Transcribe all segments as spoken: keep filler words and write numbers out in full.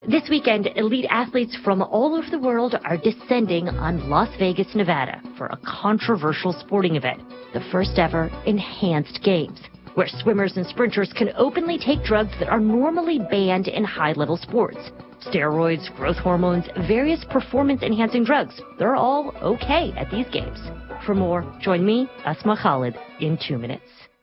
This weekend, elite athletes from all over the world are descending on Las Vegas, Nevada for a controversial sporting event, the first ever Enhanced Games, where swimmers and sprinters can openly take drugs that are normally banned in high-level sports. Steroids, growth hormones, various performance-enhancing drugs, they're all okay at these games. For more, join me, Asma Khalid, in two minutes.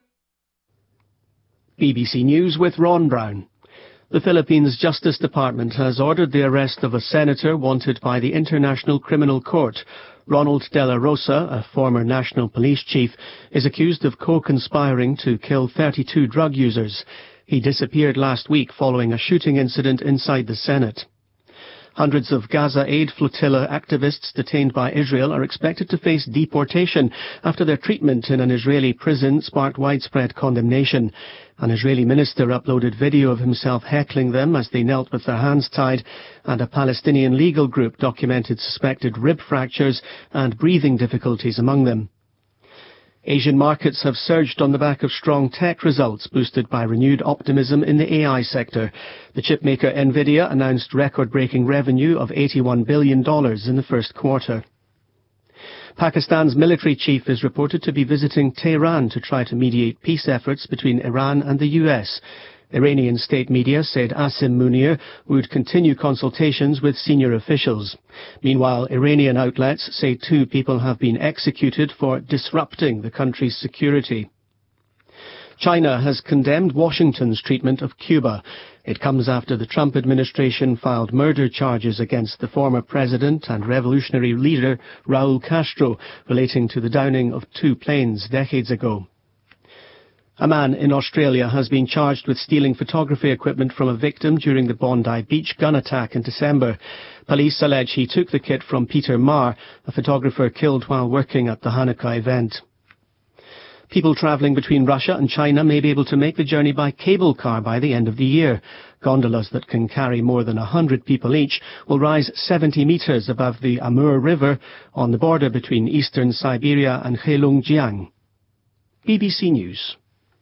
B B C News with Ron Brown. The Philippines Justice Department has ordered the arrest of a senator wanted by the International Criminal Court. Ronald De La Rosa, a former national police chief, is accused of co-conspiring to kill thirty-two drug users. He disappeared last week following a shooting incident inside the Senate. Hundreds of Gaza Aid Flotilla activists detained by Israel are expected to face deportation after their treatment in an Israeli prison sparked widespread condemnation. An Israeli minister uploaded video of himself heckling them as they knelt with their hands tied, and a Palestinian legal group documented suspected rib fractures and breathing difficulties among them. Asian markets have surged on the back of strong tech results, boosted by renewed optimism in the A I sector. The chipmaker Nvidia announced record-breaking revenue of eighty-one billion dollars in the first quarter. Pakistan's military chief is reported to be visiting Tehran to try to mediate peace efforts between Iran and the U S. Iranian state media said Asim Munir would continue consultations with senior officials. Meanwhile, Iranian outlets say two people have been executed for disrupting the country's security. China has condemned Washington's treatment of Cuba. It comes after the Trump administration filed murder charges against the former president and revolutionary leader Raul Castro relating to the downing of two planes decades ago. A man in Australia has been charged with stealing photography equipment from a victim during the Bondi Beach gun attack in December. Police allege he took the kit from Peter Marr, a photographer killed while working at the Hanukkah event. People travelling between Russia and China may be able to make the journey by cable car by the end of the year. Gondolas that can carry more than one hundred people each will rise seventy metres above the Amur River on the border between eastern Siberia and Heilongjiang. B B C News.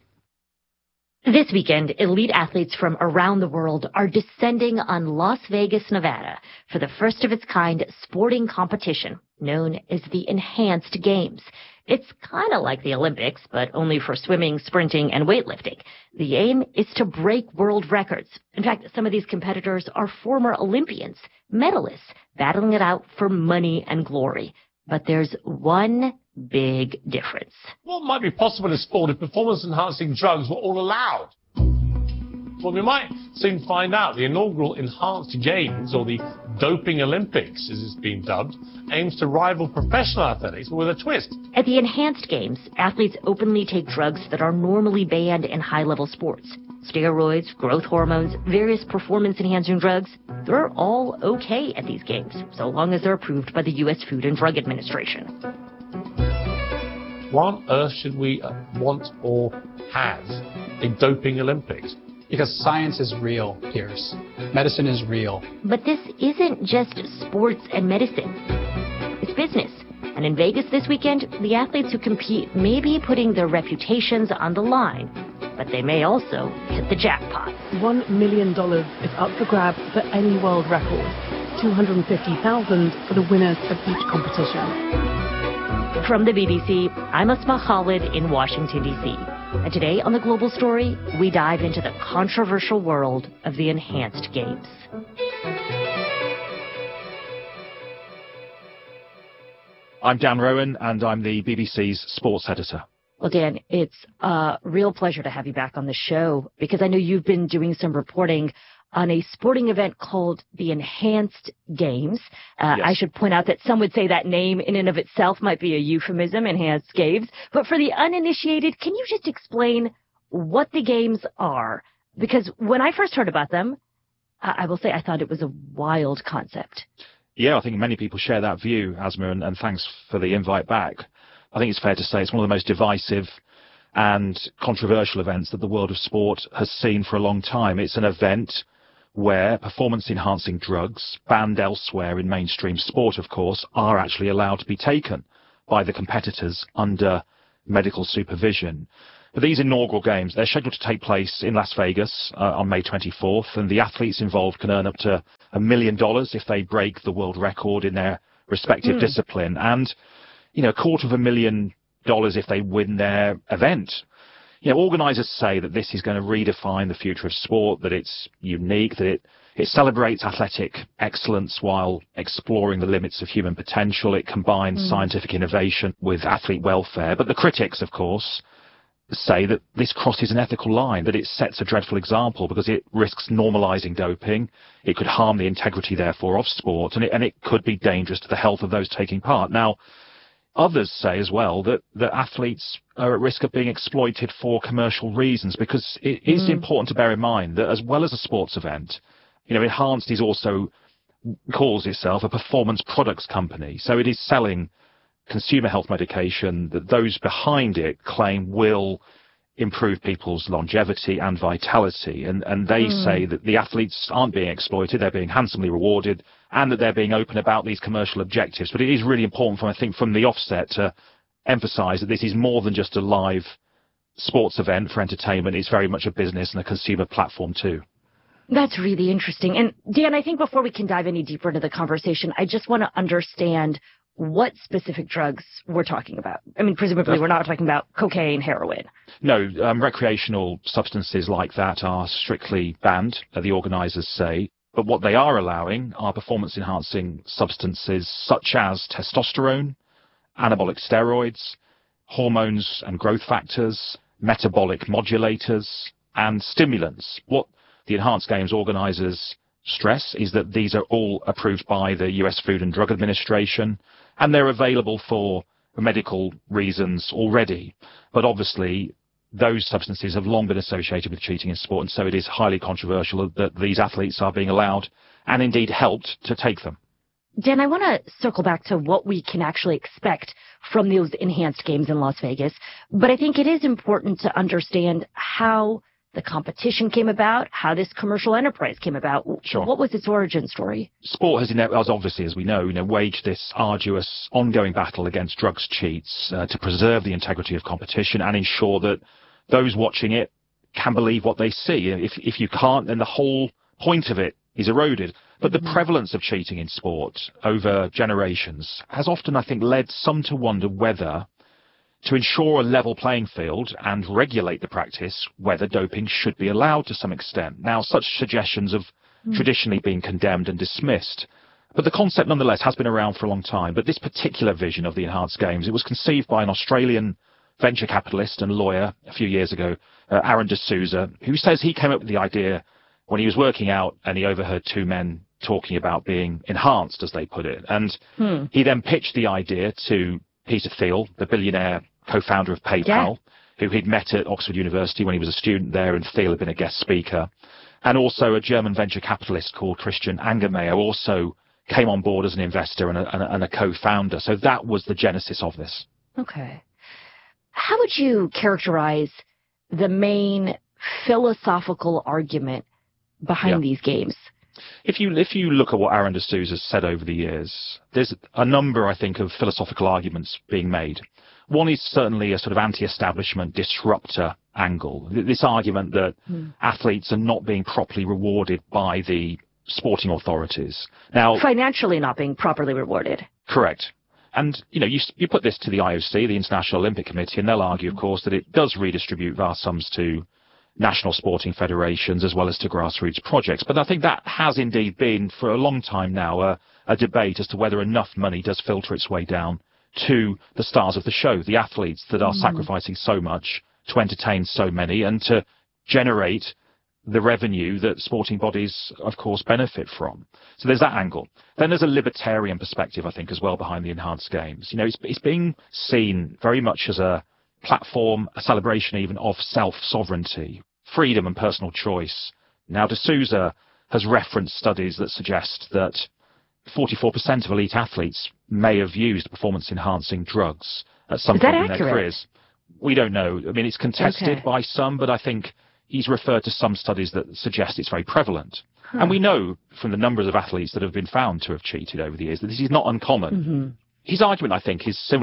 This weekend, elite athletes from around the world are descending on Las Vegas, Nevada for the first of its kind sporting competition known as the Enhanced Games. It's kind of like the Olympics, but only for swimming, sprinting, and weightlifting. The aim is to break world records. In fact, some of these competitors are former Olympians, medalists, battling it out for money and glory. But there's one big difference. What might be possible in sport if performance-enhancing drugs were all allowed? Well, we might soon find out. The inaugural Enhanced Games, or the Doping Olympics, as it's been dubbed, aims to rival professional athletics, but with a twist. At the Enhanced Games, athletes openly take drugs that are normally banned in high-level sports. Steroids, growth hormones, various performance-enhancing drugs, they're all okay at these games, so long as they're approved by the U S Food and Drug Administration. Why on earth should we uh, want or have a doping Olympics? Because science is real, Piers. Medicine is real. But this isn't just sports and medicine. It's business. And in Vegas this weekend, the athletes who compete may be putting their reputations on the line, but they may also hit the jackpot. One million dollars is up for grabs for any world record. two hundred fifty thousand dollars for the winners of each competition. From the B B C, I'm Asma Khalid in Washington, D C And today on The Global Story, we dive into the controversial world of the Enhanced Games. I'm Dan Rowan, and I'm the B B C's sports editor. Well, Dan, it's a real pleasure to have you back on the show, because I know you've been doing some reporting on a sporting event called the Enhanced Games. Uh, Yes. I should point out that some would say that name in and of itself might be a euphemism, Enhanced Games. But for the uninitiated, can you just explain what the games are? Because when I first heard about them, I, I will say I thought it was a wild concept. Yeah, I think many people share that view, Asma, and, and thanks for the invite back. I think it's fair to say it's one of the most divisive and controversial events that the world of sport has seen for a long time. It's an event where performance-enhancing drugs, banned elsewhere in mainstream sport, of course, are actually allowed to be taken by the competitors under medical supervision. But these inaugural games, they're scheduled to take place in Las Vegas uh, on May twenty-fourth, and the athletes involved can earn up to a million dollars if they break the world record in their respective mm. discipline, and, you know, a quarter of a million dollars if they win their event. You know, organisers say that this is going to redefine the future of sport, that it's unique, that it, it celebrates athletic excellence while exploring the limits of human potential. It combines mm. scientific innovation with athlete welfare. But the critics, of course, say that this crosses an ethical line, that it sets a dreadful example because it risks normalising doping. It could harm the integrity, therefore, of sport, and it, and it could be dangerous to the health of those taking part. Now, others say as well that, that athletes are at risk of being exploited for commercial reasons, because it is mm. important to bear in mind that as well as a sports event, you know, Enhanced is also calls itself a performance products company. So it is selling consumer health medication that those behind it claim will improve people's longevity and vitality. And, and they mm. say that the athletes aren't being exploited, they're being handsomely rewarded, and that they're being open about these commercial objectives. But it is really important, from, I think, from the offset to emphasise that this is more than just a live sports event for entertainment. It's very much a business and a consumer platform too. That's really interesting. And Dan, I think before we can dive any deeper into the conversation, I just want to understand what specific drugs we're talking about. I mean, presumably we're not talking about cocaine, heroin. No, um, recreational substances like that are strictly banned, uh, the organisers say. But what they are allowing are performance-enhancing substances such as testosterone, anabolic steroids, hormones and growth factors, metabolic modulators, and stimulants. What the Enhanced Games organisers stress is that these are all approved by the U S Food and Drug Administration, and they're available for medical reasons already. But obviously, those substances have long been associated with cheating in sport, and so it is highly controversial that these athletes are being allowed, and indeed helped, to take them. Dan, I want to circle back to what we can actually expect from those Enhanced Games in Las Vegas, but I think it is important to understand how the competition came about, how this commercial enterprise came about. Sure. What was its origin story? Sport has, as obviously as we know, you know, waged this arduous, ongoing battle against drugs cheats uh, to preserve the integrity of competition and ensure that those watching it can believe what they see. If if you can't, then the whole point of it is eroded. But the mm-hmm. prevalence of cheating in sport over generations has often, I think, led some to wonder whether, to ensure a level playing field and regulate the practice, whether doping should be allowed to some extent. Now, such suggestions have mm. traditionally been condemned and dismissed, but the concept nonetheless has been around for a long time. But this particular vision of the Enhanced Games, it was conceived by an Australian venture capitalist and lawyer a few years ago, uh, Aaron D'Souza, who says he came up with the idea when he was working out and he overheard two men talking about being enhanced, as they put it. And hmm. he then pitched the idea to Peter Thiel, the billionaire co-founder of PayPal, yeah. who he'd met at Oxford University when he was a student there, and Thiel had been a guest speaker. And also a German venture capitalist called Christian Angermayer also came on board as an investor and a, and a, and a co-founder. So that was the genesis of this. Okay. How would you characterize the main philosophical argument behind yeah. these games? If you if you look at what Aaron D'Souza has said over the years, there's a number, I think, of philosophical arguments being made. One is certainly a sort of anti-establishment disruptor angle. This argument that mm. athletes are not being properly rewarded by the sporting authorities. Now, financially not being properly rewarded. Correct. And, you know, you, you put this to the I O C, the International Olympic Committee, and they'll argue, of course, that it does redistribute vast sums to national sporting federations as well as to grassroots projects. But I think that has indeed been, for a long time now, a, a debate as to whether enough money does filter its way down to the stars of the show, the athletes that are mm. sacrificing so much to entertain so many and to generate the revenue that sporting bodies, of course, benefit from. So there's that angle. Then there's a libertarian perspective, I think, as well behind the Enhanced Games. You know, it's, it's being seen very much as a platform, a celebration even of self-sovereignty, freedom and personal choice. Now, D'Souza has referenced studies that suggest that forty-four percent of elite athletes may have used performance-enhancing drugs at some point in their careers. We don't know. I mean, it's contested okay. by some, but I think he's referred to some studies that suggest it's very prevalent. Huh. And we know from the numbers of athletes that have been found to have cheated over the years that this is not uncommon. Mm-hmm. His argument, I think, is similar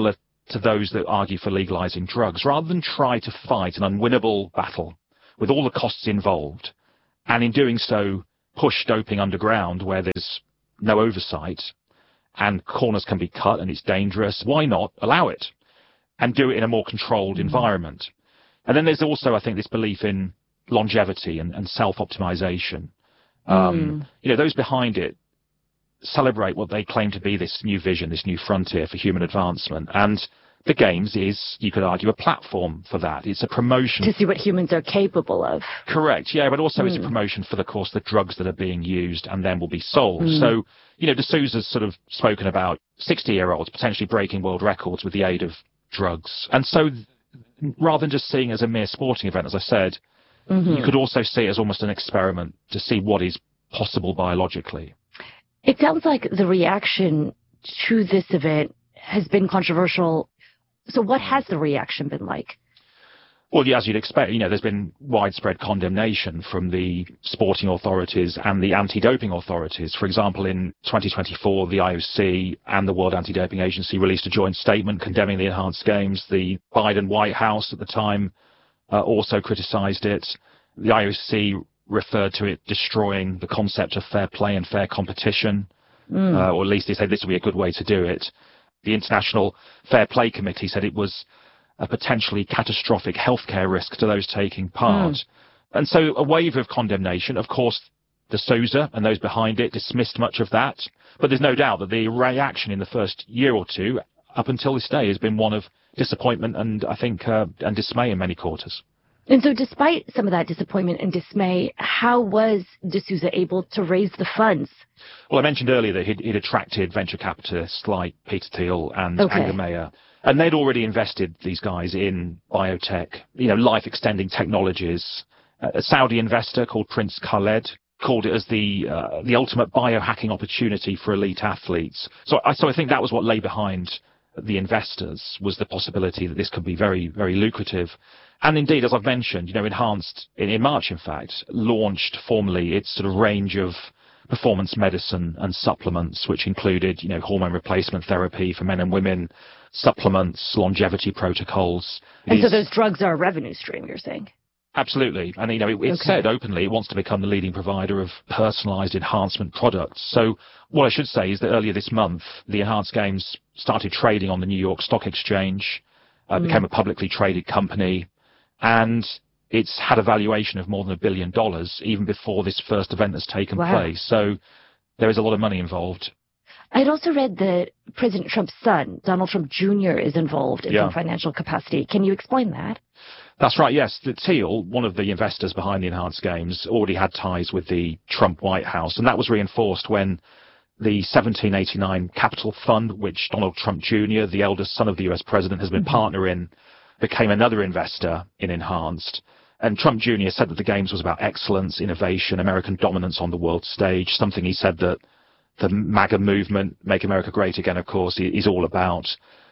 to those that argue for legalizing drugs, rather than try to fight an unwinnable battle with all the costs involved, and in doing so push doping underground where there's no oversight and corners can be cut and it's dangerous, why not allow it and do it in a more controlled mm-hmm. environment? And then there's also, I think, this belief in longevity and, and self-optimization. Um, mm. You know, those behind it celebrate what they claim to be this new vision, this new frontier for human advancement. And the Games is, you could argue, a platform for that. It's a promotion. To see what humans are capable of. Correct, yeah, but also mm. it's a promotion for, of course, the drugs that are being used and then will be sold. Mm. So, you know, D'Souza's sort of spoken about sixty-year-olds potentially breaking world records with the aid of drugs. And so, rather than just seeing it as a mere sporting event, as I said, mm-hmm. you could also see it as almost an experiment to see what is possible biologically. It sounds like the reaction to this event has been controversial. So what has the reaction been like? Well, yeah, as you'd expect, you know, there's been widespread condemnation from the sporting authorities and the anti-doping authorities. For example, in twenty twenty-four, the I O C and the World Anti-Doping Agency released a joint statement condemning the enhanced games. The Biden White House at the time uh, also criticized it. The I O C referred to it destroying the concept of fair play and fair competition, mm. uh, or at least they said this would be a good way to do it. The International Fair Play Committee said it was a potentially catastrophic healthcare risk to those taking part. Mm. And so a wave of condemnation. Of course, D'Souza and those behind it dismissed much of that, but there's no doubt that the reaction in the first year or two, up until this day, has been one of disappointment and, I think, uh, and dismay in many quarters. And so despite some of that disappointment and dismay, how was D'Souza able to raise the funds? Well, I mentioned earlier that he'd, he'd attracted venture capitalists like Peter Thiel and okay. Anger Mayer. And they'd already invested, these guys, in biotech, you know, life-extending technologies. Uh, a Saudi investor called Prince Khaled called it as the uh, the ultimate biohacking opportunity for elite athletes. So I, so I think that was what lay behind the investors, was the possibility that this could be very, very lucrative. And indeed, as I've mentioned, you know, Enhanced, in, in March, in fact, launched formally its sort of range of performance medicine and supplements, which included, you know, hormone replacement therapy for men and women, supplements, longevity protocols. And These, so those drugs are a revenue stream, you're saying? Absolutely. And, you know, it, it okay. said openly it wants to become the leading provider of personalized enhancement products. So what I should say is that earlier this month, the Enhanced Games started trading on the New York Stock Exchange, uh, mm. became a publicly traded company, and it's had a valuation of more than a billion dollars even before this first event has taken wow. place. So there is a lot of money involved. I'd also read that President Trump's son, Donald Trump Junior, is involved in yeah. some financial capacity. Can you explain that? That's right, yes. The Thiel, one of the investors behind the Enhanced Games, already had ties with the Trump White House, and that was reinforced when the seventeen eighty-nine Capital Fund, which Donald Trump Junior, the eldest son of the U S president, has been mm-hmm. partner in, became another investor in Enhanced. And Trump Junior said that the Games was about excellence, innovation, American dominance on the world stage, something he said that the MAGA movement, Make America Great Again, of course, is all about.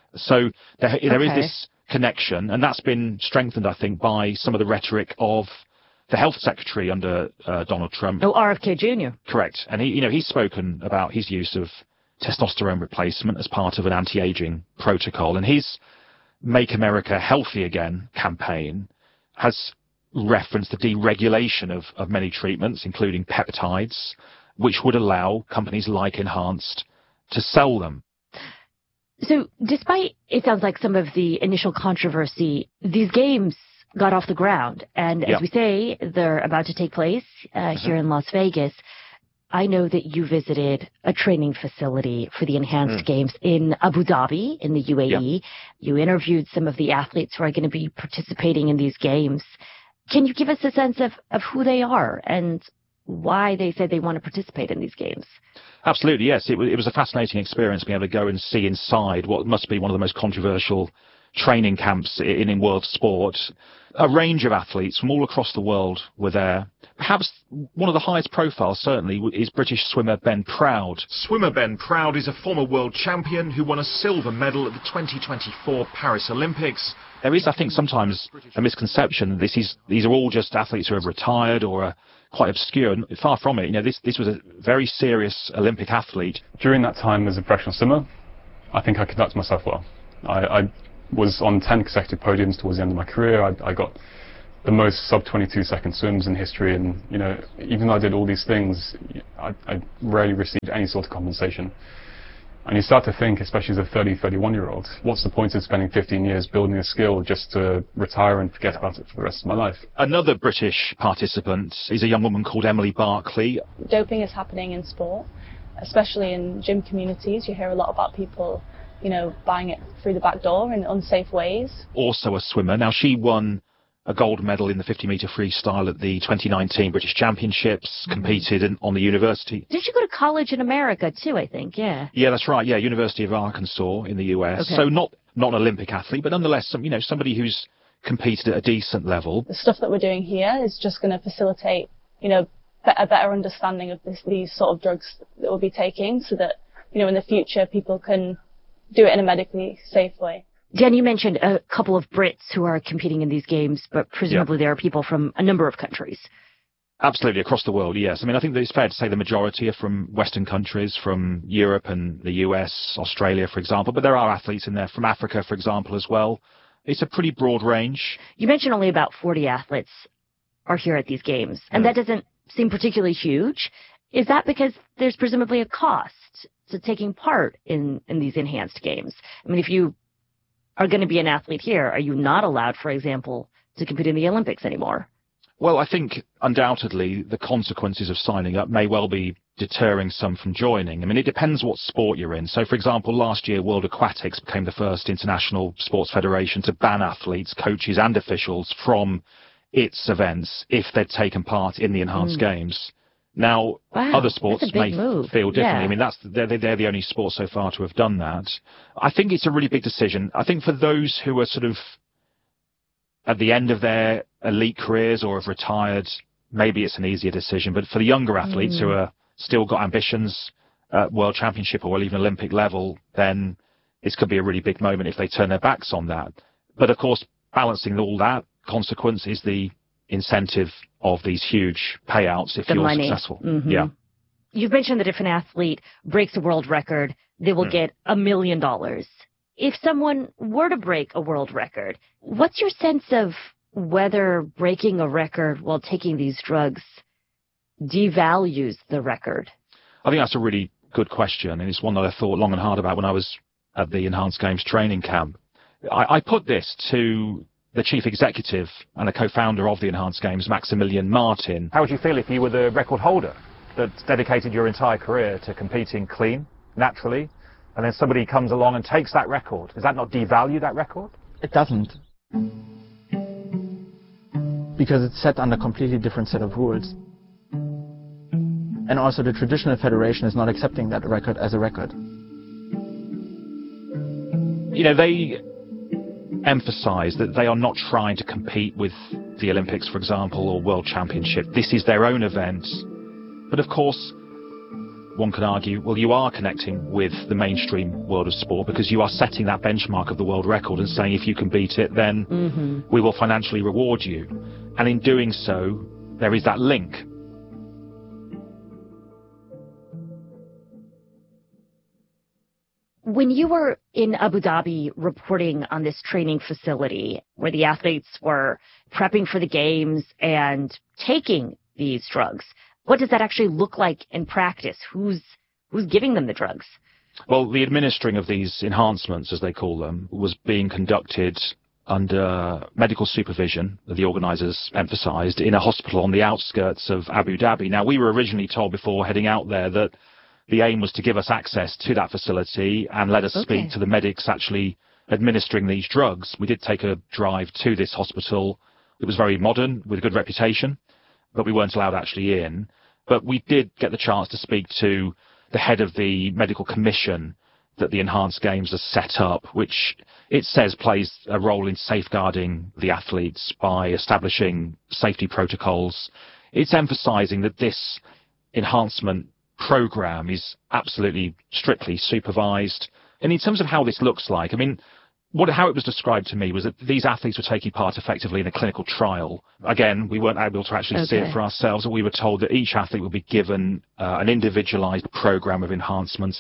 So there, okay. there is this connection, and that's been strengthened, I think, by some of the rhetoric of the health secretary under uh, Donald Trump. Oh, R F K Junior Correct. And he, you know, he's spoken about his use of testosterone replacement as part of an anti-aging protocol, and his Make America Healthy Again campaign has referenced the deregulation of, of many treatments, including peptides, which would allow companies like Enhanced to sell them. So despite, it sounds like, some of the initial controversy, these games got off the ground. And as yep. we say, they're about to take place uh, mm-hmm. here in Las Vegas. I know that you visited a training facility for the Enhanced mm. Games in Abu Dhabi in the U A E. Yep. You interviewed some of the athletes who are going to be participating in these games. Can you give us a sense of, of who they are and why they say they want to participate in these games? Absolutely, yes. It, it was a fascinating experience being able to go and see inside what must be one of the most controversial training camps in, in world sport. A range of athletes from all across the world were there. Perhaps one of the highest profiles, certainly, is British swimmer Ben Proud. Swimmer Ben Proud is a former world champion who won a silver medal at the twenty twenty-four Paris Olympics. There is, I think, sometimes a misconception that this is, these are all just athletes who have retired or are quite obscure. Far from it. You know, this, this was a very serious Olympic athlete. During that time as a professional swimmer, I think I conducted myself well. I, I was on ten consecutive podiums towards the end of my career. I, I got the most sub twenty-two second swims in history, and you know, even though I did all these things, I, I rarely received any sort of compensation. And you start to think, especially as a thirty, thirty-one year old, what's the point of spending fifteen years building a skill just to retire and forget about it for the rest of my life? Another British participant is a young woman called Emily Barclay. Doping is happening in sport, especially in gym communities. You hear a lot about people, you know, buying it through the back door in unsafe ways. Also a swimmer. Now, she won a gold medal in the fifty metre freestyle at the twenty nineteen British Championships, competed in, on the university. Did you go to college in America too, I think? Yeah. Yeah, that's right. Yeah, University of Arkansas in the U S. Okay. So not not an Olympic athlete, but nonetheless, some, you know, somebody who's competed at a decent level. The stuff that we're doing here is just going to facilitate, you know, a better understanding of this, these sort of drugs that we'll be taking, so that, you know, in the future people can do it in a medically safe way. Dan, you mentioned a couple of Brits who are competing in these games, but presumably Yeah. there are people from a number of countries. Absolutely, across the world, yes. I mean, I think that it's fair to say the majority are from Western countries, from Europe and the U S, Australia, for example, but there are athletes in there from Africa, for example, as well. It's a pretty broad range. You mentioned only about forty athletes are here at these games, and Mm. that doesn't seem particularly huge. Is that because there's presumably a cost to taking part in, in these enhanced games? I mean, if you are going to be an athlete here, are you not allowed, for example, to compete in the Olympics anymore? Well, I think undoubtedly the consequences of signing up may well be deterring some from joining. I mean, it depends what sport you're in. So, for example, last year, World Aquatics became the first international sports federation to ban athletes, coaches and officials from its events if they'd taken part in the enhanced Mm. games. Now, Wow, other that's sports a big may move. feel differently. Yeah. I mean, that's they're, they're the only sport so far to have done that. I think it's a really big decision. I think for those who are sort of at the end of their elite careers or have retired, maybe it's an easier decision. But for the younger athletes Mm. who are still got ambitions at World Championship or even Olympic level, then this could be a really big moment if they turn their backs on that. But of course, balancing all that consequence is the incentive of these huge payouts if The you're money. successful. Mhm. Yeah. You've mentioned that if an athlete breaks a world record, they will Mm. get a million dollars. If someone were to break a world record, what's your sense of whether breaking a record while taking these drugs devalues the record? I think that's a really good question, and it's one that I thought long and hard about when I was at the Enhanced Games training camp. I, I put this to the chief executive and a co-founder of the Enhanced Games, Maximilian Martin. How would you feel if you were the record holder that's dedicated your entire career to competing clean, naturally, and then somebody comes along and takes that record? Does that not devalue that record? It doesn't. Because it's set under a completely different set of rules. And also the traditional federation is not accepting that record as a record. You know, they emphasize that they are not trying to compete with the Olympics, for example, or World Championship. This is their own event. But of course, one can argue, well, you are connecting with the mainstream world of sport because you are setting that benchmark of the world record and saying if you can beat it, then Mm-hmm. we will financially reward you. And in doing so, there is that link. When you were in Abu Dhabi reporting on this training facility where the athletes were prepping for the games and taking these drugs, what does that actually look like in practice? Who's who's giving them the drugs? Well, the administering of these enhancements, as they call them, was being conducted under medical supervision, the organisers emphasised, in a hospital on the outskirts of Abu Dhabi. Now, we were originally told before heading out there that the aim was to give us access to that facility and let us Okay. speak to the medics actually administering these drugs. We did take a drive to this hospital. It was very modern, with a good reputation, but we weren't allowed actually in. But we did get the chance to speak to the head of the medical commission that the Enhanced Games has set up, which it says plays a role in safeguarding the athletes by establishing safety protocols. It's emphasising that this enhancement program is absolutely strictly supervised. And in terms of how this looks like, I mean, what, how it was described to me was that these athletes were taking part effectively in a clinical trial. Again, we weren't able to actually see Okay. it for ourselves, but we were told that each athlete would be given uh, an individualized program of enhancements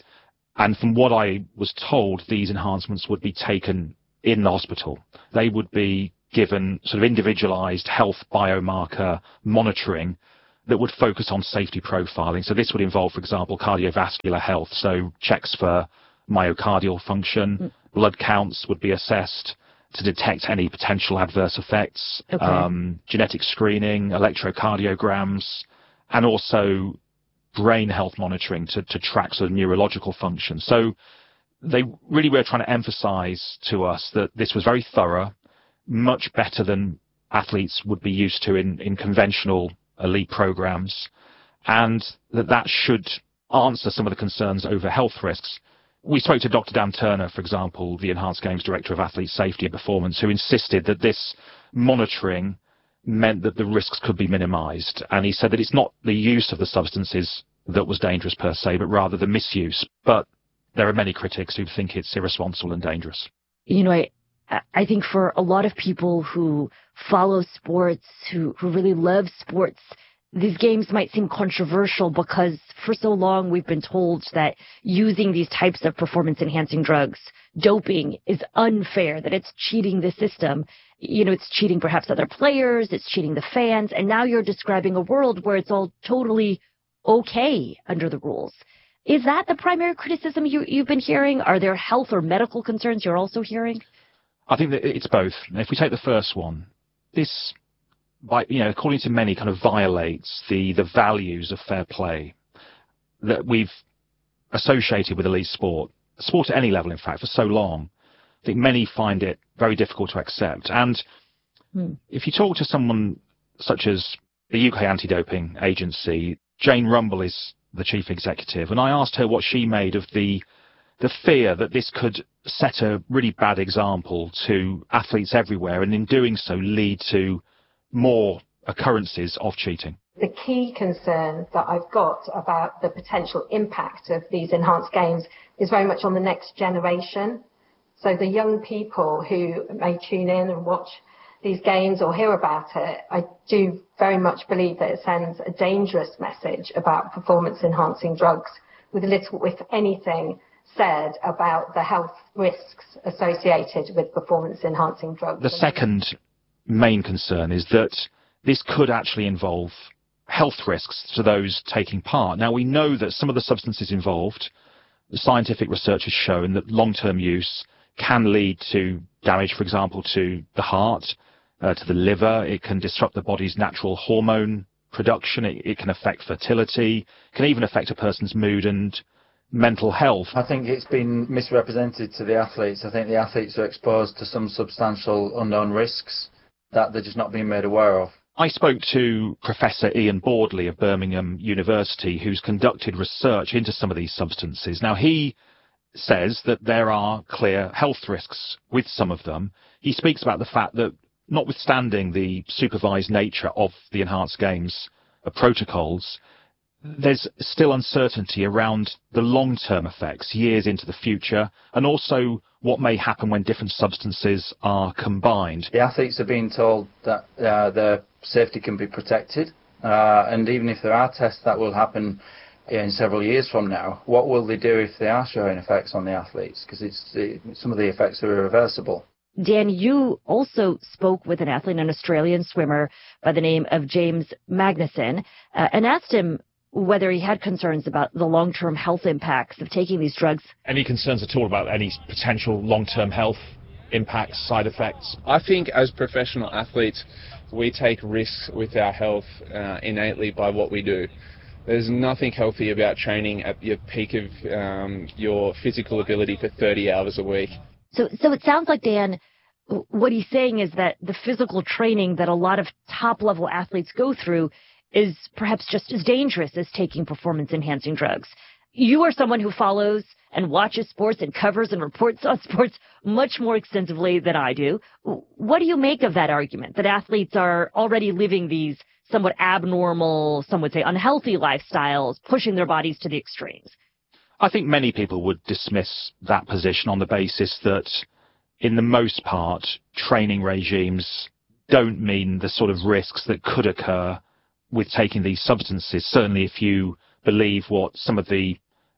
And from what I was told, these enhancements would be taken in the hospital. They would be given sort of individualized health biomarker monitoring that would focus on safety profiling. So this would involve, for example, cardiovascular health, so checks for myocardial function, mm. blood counts would be assessed to detect any potential adverse effects, okay. um, genetic screening, electrocardiograms, and also brain health monitoring to, to track sort of neurological function. So they really were trying to emphasize to us that this was very thorough, much better than athletes would be used to in, in conventional elite programs, and that that should answer some of the concerns over health risks. We spoke to Doctor Dan Turner, for example, the Enhanced Games Director of Athlete Safety and Performance, who insisted that this monitoring meant that the risks could be minimized. And he said that it's not the use of the substances that was dangerous per se, but rather the misuse. But there are many critics who think it's irresponsible and dangerous. You know, I, I think for a lot of people who follow sports, who, who really love sports, these games might seem controversial because for so long we've been told that using these types of performance-enhancing drugs, doping, is unfair, that it's cheating the system. You know, it's cheating perhaps other players, it's cheating the fans, and now you're describing a world where it's all totally okay under the rules. Is that the primary criticism you, you've been hearing? Are there health or medical concerns you're also hearing? I think that it's both. If we take the first one, this, by, you know, according to many, kind of violates the, the values of fair play that we've associated with elite sport, sport at any level, in fact, for so long. I think many find it very difficult to accept. And hmm. if you talk to someone such as the U K Anti-Doping Agency, Jane Rumble is the chief executive, and I asked her what she made of the the fear that this could set a really bad example to athletes everywhere, and in doing so lead to more occurrences of cheating. The key concern that I've got about the potential impact of these enhanced games is very much on the next generation. So the young people who may tune in and watch these games or hear about it, I do very much believe that it sends a dangerous message about performance-enhancing drugs, with little, if anything, said about the health risks associated with performance-enhancing drugs. The second main concern is that this could actually involve health risks to those taking part. Now, we know that some of the substances involved, the scientific research has shown that long-term use can lead to damage, for example, to the heart, uh, to the liver. It can disrupt the body's natural hormone production. It, it can affect fertility, can even affect a person's mood and mental health. I think it's been misrepresented to the athletes. I think the athletes are exposed to some substantial unknown risks that they're just not being made aware of. I spoke to Professor Ian Bordley of Birmingham University, who's conducted research into some of these substances. Now, he says that there are clear health risks with some of them. He speaks about the fact that, notwithstanding the supervised nature of the enhanced games uh, protocols, there's still uncertainty around the long-term effects, years into the future, and also what may happen when different substances are combined. The athletes are being told that uh, their safety can be protected, uh, and even if there are tests that will happen in several years from now, what will they do if they are showing effects on the athletes? Because it's it, some of the effects are irreversible. Dan, you also spoke with an athlete, an Australian swimmer by the name of James Magnuson, uh, and asked him whether he had concerns about the long-term health impacts of taking these drugs. Any concerns at all about any potential long-term health impacts, side effects? I think as professional athletes, we take risks with our health uh, innately by what we do. There's nothing healthy about training at your peak of um, your physical ability for thirty hours a week. So, so it sounds like, Dan, what he's saying is that the physical training that a lot of top-level athletes go through is perhaps just as dangerous as taking performance-enhancing drugs. You are someone who follows and watches sports and covers and reports on sports much more extensively than I do. What do you make of that argument, that athletes are already living these somewhat abnormal, some would say unhealthy lifestyles, pushing their bodies to the extremes? I think many people would dismiss that position on the basis that, in the most part, training regimes don't mean the sort of risks that could occur with taking these substances. Certainly if you believe what some of the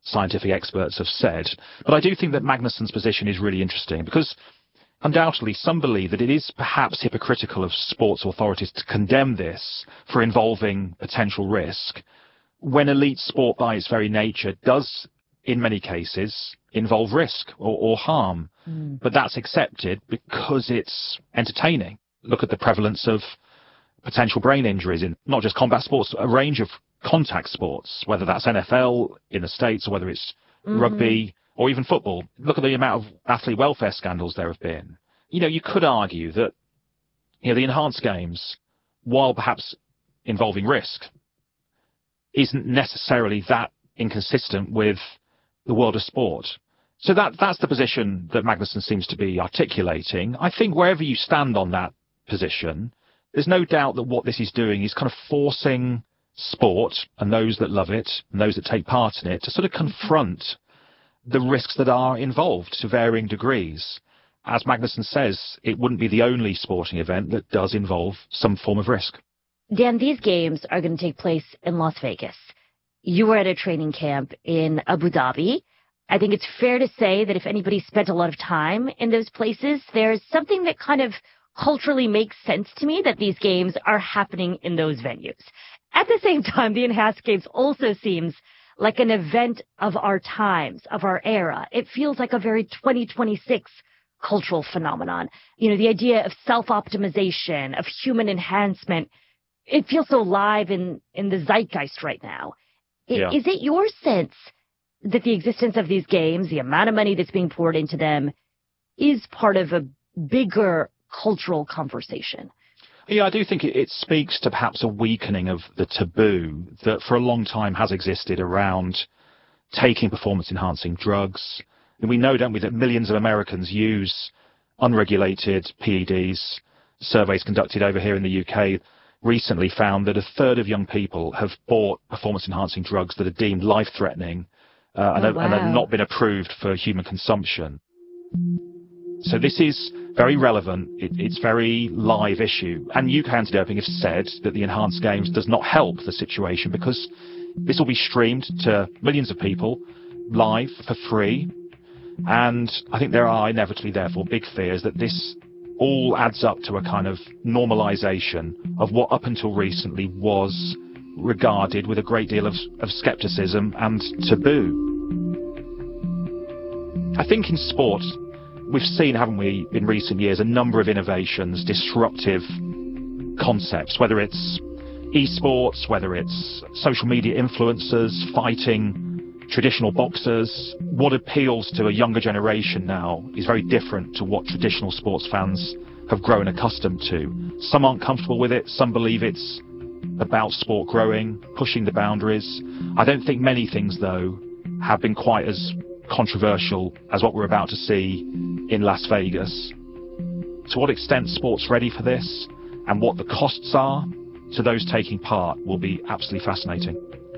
scientific experts have said. But I do think that Magnussen's position is really interesting because undoubtedly some believe that it is perhaps hypocritical of sports authorities to condemn this for involving potential risk when elite sport by its very nature does, in many cases, involve risk or, or harm. Mm. But that's accepted because it's entertaining. Look at the prevalence of potential brain injuries in not just combat sports, a range of contact sports, whether that's N F L in the States or whether it's mm-hmm. rugby or even football. Look at the amount of athlete welfare scandals there have been. You know, you could argue that, you know, the enhanced games, while perhaps involving risk, isn't necessarily that inconsistent with the world of sport. So that that's the position that Magnussen seems to be articulating. I think wherever you stand on that position, there's no doubt that what this is doing is kind of forcing sport and those that love it and those that take part in it to sort of confront the risks that are involved to varying degrees. As Magnussen says, it wouldn't be the only sporting event that does involve some form of risk. Dan, these games are going to take place in Las Vegas. You were at a training camp in Abu Dhabi. I think it's fair to say that if anybody spent a lot of time in those places, there's something that kind of culturally makes sense to me that these games are happening in those venues. At the same time, the Enhanced Games also seems like an event of our times, of our era. It feels like a very twenty twenty-six cultural phenomenon. You know, the idea of self-optimization, of human enhancement, it feels so live in, in the zeitgeist right now. Yeah. Is it your sense that the existence of these games, the amount of money that's being poured into them, is part of a bigger cultural conversation? Yeah, I do think it, it speaks to perhaps a weakening of the taboo that for a long time has existed around taking performance-enhancing drugs. And we know, don't we, that millions of Americans use unregulated P E Ds. Surveys conducted over here in the U K recently found that a third of young people have bought performance-enhancing drugs that are deemed life-threatening uh, and, oh, wow. and have not been approved for human consumption. So this is very relevant. It, it's very live issue. And U K Anti-Doping have said that the Enhanced Games does not help the situation because this will be streamed to millions of people live for free. And I think there are inevitably, therefore, big fears that this all adds up to a kind of normalization of what up until recently was regarded with a great deal of, of skepticism and taboo. I think in sport, we've seen, haven't we, in recent years, a number of innovations, disruptive concepts, whether it's esports, whether it's social media influencers, fighting traditional boxers. What appeals to a younger generation now is very different to what traditional sports fans have grown accustomed to. Some aren't comfortable with it, some believe it's about sport growing, pushing the boundaries. I don't think many things, though, have been quite as controversial as what we're about to see in Las Vegas. To what extent sport's ready for this and what the costs are to those taking part will be absolutely fascinating.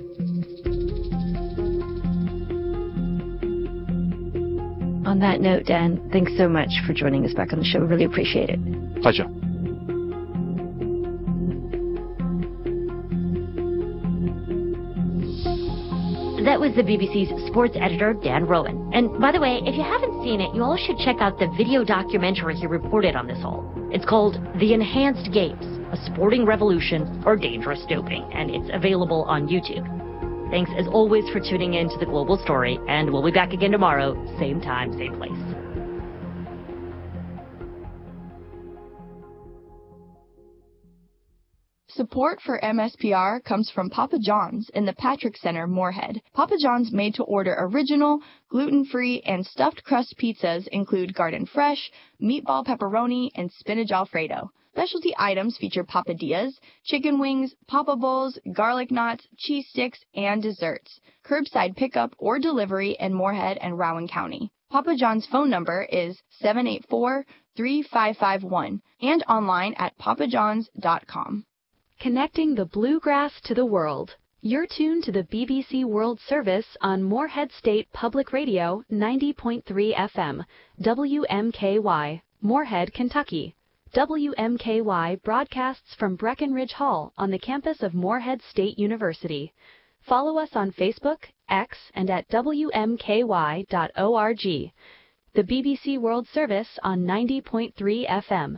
On that note, Dan, thanks so much for joining us back on the show. We really appreciate it. Pleasure. That was the B B C's sports editor, Dan Rowan. And by the way, if you haven't seen it, you all should check out the video documentary he reported on this all. It's called The Enhanced Games, A Sporting Revolution or Dangerous Doping, and it's available on YouTube. Thanks as always for tuning in to The Global Story, and we'll be back again tomorrow, same time, same place. Support for M S P R comes from Papa John's in the Patrick Center, Moorhead. Papa John's made-to-order original, gluten-free, and stuffed crust pizzas include garden fresh, meatball pepperoni, and spinach alfredo. Specialty items feature papadillas, chicken wings, papa bowls, garlic knots, cheese sticks, and desserts. Curbside pickup or delivery in Moorhead and Rowan County. Papa John's phone number is seven eight four, three five five one and online at papa johns dot com. Connecting the bluegrass to the world. You're tuned to the B B C World Service on Moorhead State Public Radio ninety point three F M, W M K Y, Moorhead, Kentucky. W M K Y broadcasts from Breckenridge Hall on the campus of Moorhead State University. Follow us on Facebook, X, and at W M K Y dot org. The B B C World Service on ninety point three F M.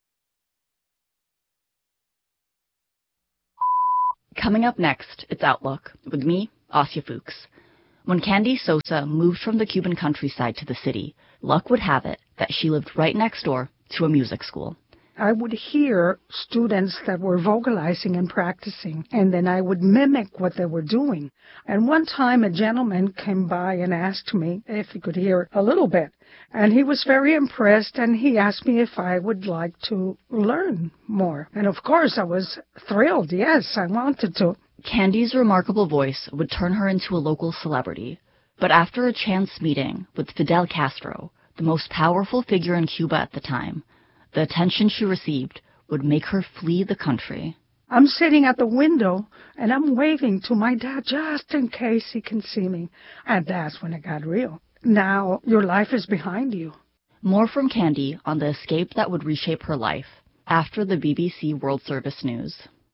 Coming up next, it's Outlook, with me, Asya Fuchs. When Candy Sosa moved from the Cuban countryside to the city, luck would have it that she lived right next door to a music school. I would hear students that were vocalizing and practicing, and then I would mimic what they were doing. And one time a gentleman came by and asked me if he could hear a little bit. And he was very impressed, and he asked me if I would like to learn more. And of course I was thrilled. Yes, I wanted to. Candy's remarkable voice would turn her into a local celebrity. But after a chance meeting with Fidel Castro, the most powerful figure in Cuba at the time, the attention she received would make her flee the country. I'm sitting at the window, and I'm waving to my dad just in case he can see me. And that's when it got real. Now your life is behind you. More from Candy on the escape that would reshape her life after the B B C World Service News.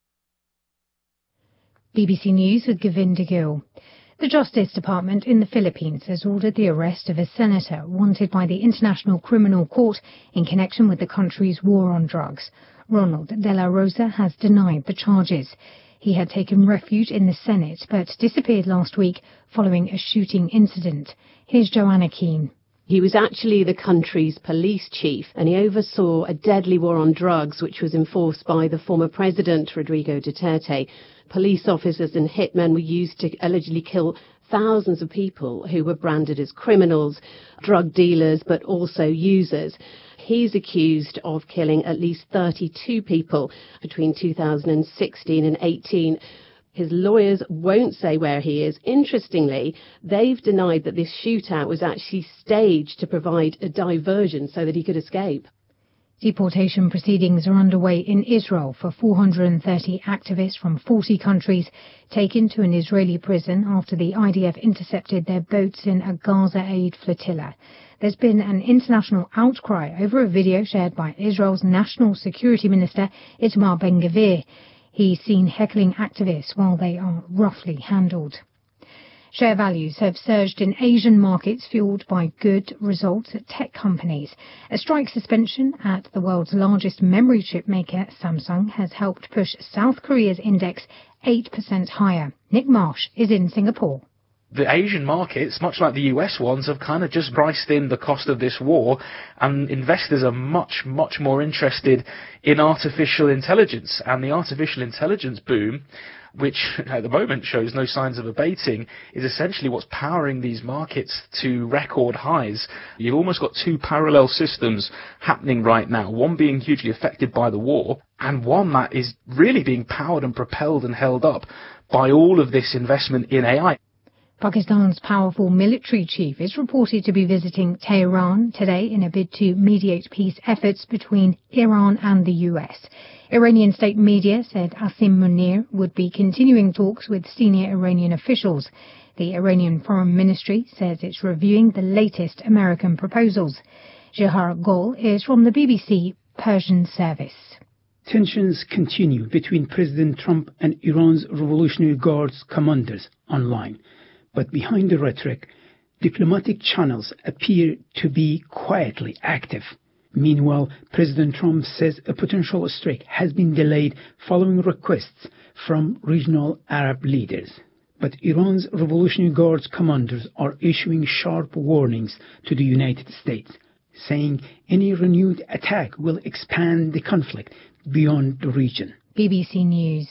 B B C News with Govinda Gill. The Justice Department in the Philippines has ordered the arrest of a senator wanted by the International Criminal Court in connection with the country's war on drugs. Ronald De La Rosa has denied the charges. He had taken refuge in the Senate but disappeared last week following a shooting incident. Here's Joanna Keane. He was actually the country's police chief, and he oversaw a deadly war on drugs which was enforced by the former president, Rodrigo Duterte. Police officers and hitmen were used to allegedly kill thousands of people who were branded as criminals, drug dealers, but also users. He's accused of killing at least thirty-two people between two thousand sixteen and eighteen. His lawyers won't say where he is. Interestingly, they've denied that this shootout was actually staged to provide a diversion so that he could escape. Deportation proceedings are underway in Israel for four hundred thirty activists from forty countries taken to an Israeli prison after the I D F intercepted their boats in a Gaza aid flotilla. There's been an international outcry over a video shared by Israel's National Security Minister Itamar Ben-Gvir. He's seen heckling activists while they are roughly handled. Share values have surged in Asian markets, fueled by good results at tech companies. A strike suspension at the world's largest memory chip maker, Samsung, has helped push South Korea's index eight percent higher. Nick Marsh is in Singapore. The Asian markets, much like the U S ones, have kind of just priced in the cost of this war, and investors are much, much more interested in artificial intelligence. And the artificial intelligence boom, which at the moment shows no signs of abating, is essentially what's powering these markets to record highs. You've almost got two parallel systems happening right now, one being hugely affected by the war, and one that is really being powered and propelled and held up by all of this investment in A I. Pakistan's powerful military chief is reported to be visiting Tehran today in a bid to mediate peace efforts between Iran and the U S. Iranian state media said Asim Munir would be continuing talks with senior Iranian officials. The Iranian Foreign Ministry says it's reviewing the latest American proposals. Jihar Gol is from the B B C Persian service. Tensions continue between President Trump and Iran's Revolutionary Guards commanders online. But behind the rhetoric, diplomatic channels appear to be quietly active. Meanwhile, President Trump says a potential strike has been delayed following requests from regional Arab leaders. But Iran's Revolutionary Guards commanders are issuing sharp warnings to the United States, saying any renewed attack will expand the conflict beyond the region. B B C News.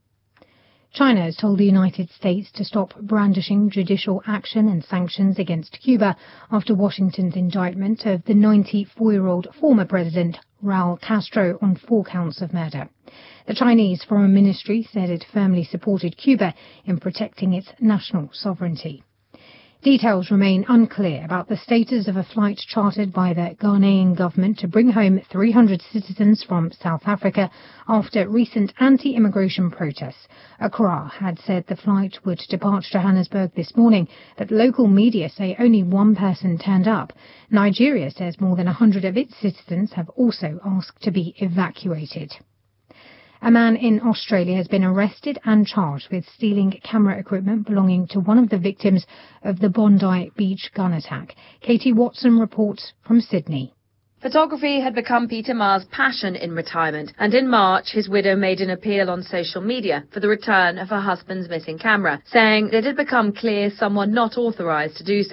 China has told the United States to stop brandishing judicial action and sanctions against Cuba after Washington's indictment of the ninety-four-year-old former president Raul Castro on four counts of murder. The Chinese Foreign Ministry said it firmly supported Cuba in protecting its national sovereignty. Details remain unclear about the status of a flight chartered by the Ghanaian government to bring home three hundred citizens from South Africa after recent anti-immigration protests. Accra had said the flight would depart Johannesburg this morning, but local media say only one person turned up. Nigeria says more than one hundred of its citizens have also asked to be evacuated. A man in Australia has been arrested and charged with stealing camera equipment belonging to one of the victims of the Bondi Beach gun attack. Katie Watson reports from Sydney. Photography had become Peter Ma's passion in retirement, and in March his widow made an appeal on social media for the return of her husband's missing camera, saying it had become clear someone not authorised to do so